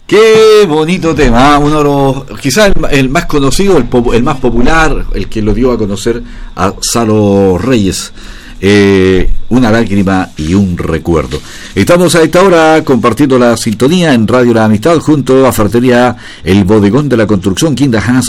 Qué bonito tema, uno de los, quizás el más conocido, el más popular, el que lo dio a conocer a Salo Reyes. Una lágrima y un recuerdo. Estamos a esta hora compartiendo la sintonía en Radio La Amistad junto a Ferretería El Bodegón de la Construcción, Quinta Hans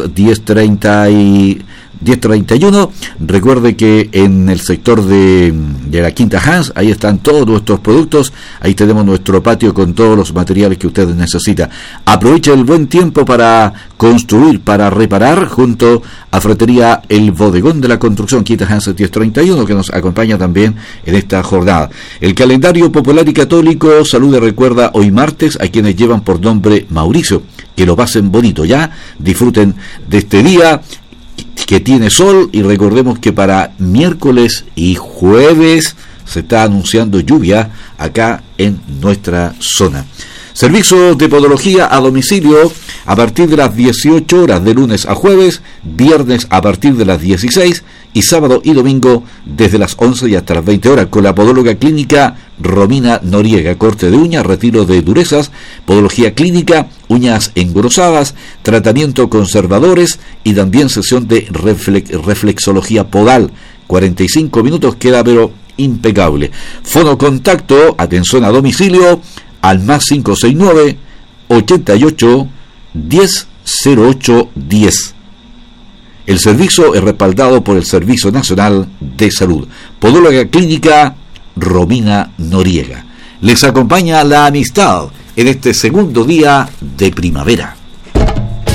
1031. Recuerde que en el sector de la Quinta Hans, ahí están todos nuestros productos, ahí tenemos nuestro patio con todos los materiales que usted necesita. Aproveche el buen tiempo para construir, para reparar junto a Ferretería El Bodegón de la Construcción, Quinta Hans 1031, que nos acompaña también en esta jornada. El calendario popular y católico saluda y recuerda hoy martes a quienes llevan por nombre Mauricio. Que lo pasen bonito, ya disfruten de este día que tiene sol, y recordemos que para miércoles y jueves se está anunciando lluvia acá en nuestra zona. Servicios de podología a domicilio a partir de las 18 horas de lunes a jueves, viernes a partir de las 16 y sábado y domingo desde las 11 y hasta las 20 horas con la podóloga clínica Romina Noriega. Corte de uñas, retiro de durezas, podología clínica, uñas engrosadas, tratamiento conservadores y también sesión de reflexología podal. 45 minutos, queda pero impecable. Fono contacto, atención a domicilio al más 569 88 10 08 10. El servicio es respaldado por el Servicio Nacional de Salud. Podóloga clínica Romina Noriega. Les acompaña La Amistad en este segundo día de primavera.